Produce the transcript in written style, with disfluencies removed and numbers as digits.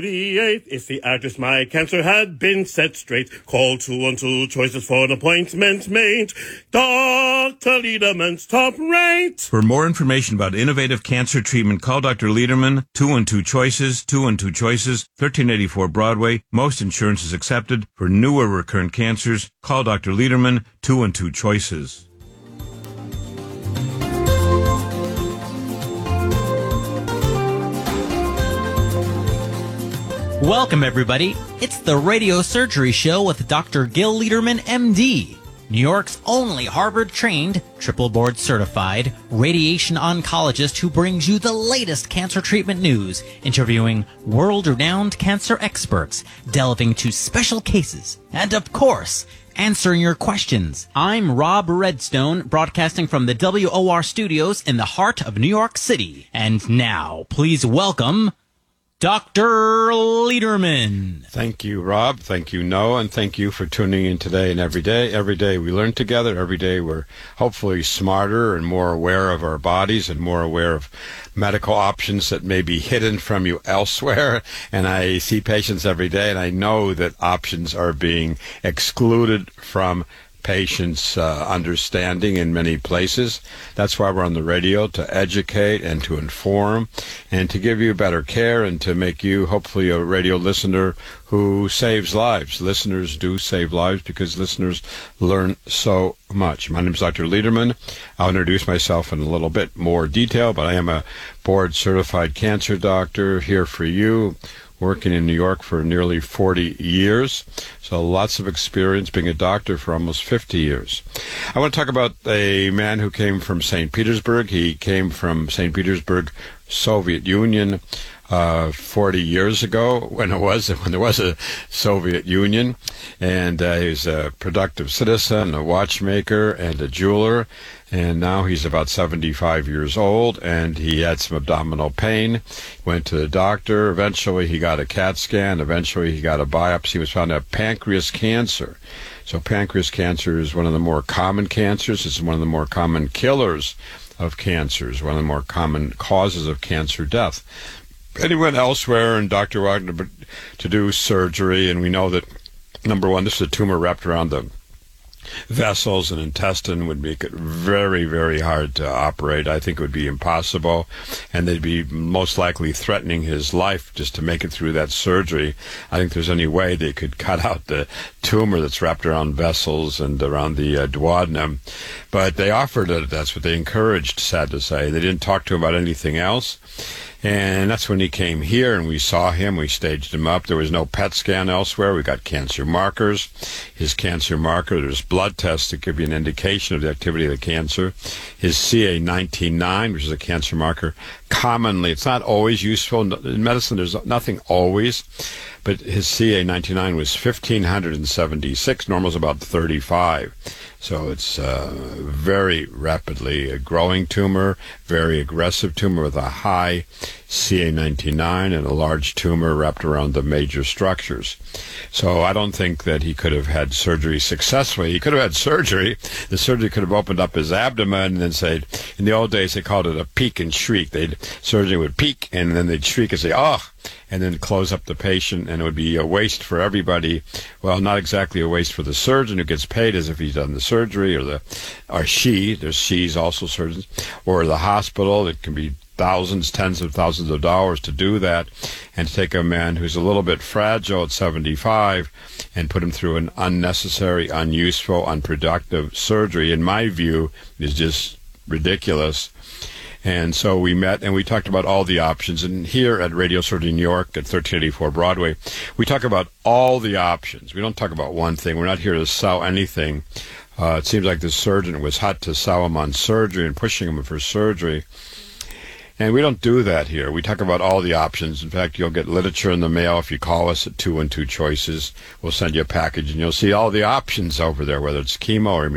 The 8th, if the address my cancer had been set straight, call 212 choices for an appointment made. Dr. Lederman's top rate. For more information about innovative cancer treatment, call Dr. Lederman, 212 choices, 212 choices, 1384 Broadway. Most insurance is accepted. For newer recurrent cancers, call Dr. Lederman, 212 choices. Welcome, everybody. It's the Radio Surgery Show with Dr. Gil Lederman, MD, New York's only Harvard-trained, triple board-certified radiation oncologist who brings you the latest cancer treatment news, interviewing world-renowned cancer experts, delving into special cases, and, of course, answering your questions. I'm Rob Redstone, broadcasting from the WOR studios in the heart of New York City. And now, please welcome Dr. Lederman. Thank you, Rob. Thank you, Noah. And thank you for tuning in today and every day. Every day we learn together. Every day we're hopefully smarter and more aware of our bodies and more aware of medical options that may be hidden from you elsewhere. And I see patients every day, and I know that options are being excluded from patients' understanding in many places. That's why we're on the radio, to educate and to inform and to give you better care and to make you hopefully a radio listener who saves lives. Listeners do save lives because listeners learn so much. My name is Dr. Lederman. I'll introduce myself in a little bit more detail, but I am a board-certified cancer doctor here for you, working in New York for nearly 40 years. So lots of experience being a doctor for almost 50 years. I want to talk about a man who came from St. Petersburg. He came from St. Petersburg, Soviet Union, 40 years ago when there was a Soviet Union. And he was a productive citizen, a watchmaker, and a jeweler. And now he's about 75 years old, and he had some abdominal pain. Went to the doctor. Eventually, he got a CAT scan. Eventually, he got a biopsy. He was found to have pancreas cancer. So pancreas cancer is one of the more common cancers. It's one of the more common killers of cancers, one of the more common causes of cancer death. And he went elsewhere, and Dr. Wagner to do surgery, and we know that, number one, this is a tumor wrapped around the vessels and intestine, would make it very, very hard to operate. I think it would be impossible, and they'd be most likely threatening his life just to make it through that surgery. I think there's any way they could cut out the tumor that's wrapped around vessels and around the duodenum, but they offered it. That's what they encouraged, sad to say. They didn't talk to him about anything else. And that's when he came here, and we saw him. We staged him up. There was no PET scan elsewhere. We got cancer markers. His cancer marker, there's blood tests to give you an indication of the activity of the cancer. His CA19-9, which is a cancer marker, commonly, it's not always useful. In medicine, there's nothing always. But his CA19-9 was 1,576. Normal is about 35. So it's very rapidly a growing tumor, very aggressive tumor with a high CA19-9 and a large tumor wrapped around the major structures. So I don't think that he could have had surgery successfully. He could have had surgery. The surgery could have opened up his abdomen and then said, in the old days they called it a peek and shriek. Surgery would peek and then they'd shriek and say, oh, and then close up the patient, and it would be a waste for everybody. Well, not exactly a waste for the surgeon who gets paid as if he's done the surgery, or she, there's she's also surgeons, or the hospital. It can be thousands, tens of thousands of dollars to do that, and to take a man who's a little bit fragile at 75 and put him through an unnecessary, unuseful, unproductive surgery, in my view, is just ridiculous. And so we met and we talked about all the options. And here at Radio Surgery New York at 1384 Broadway, we talk about all the options. We don't talk about one thing. We're not here to sell anything. It seems like the surgeon was hot to sell him on surgery and pushing him for surgery. And we don't do that here. We talk about all the options. In fact, you'll get literature in the mail if you call us at 212 Choices. We'll send you a package, and you'll see all the options over there, whether it's chemo or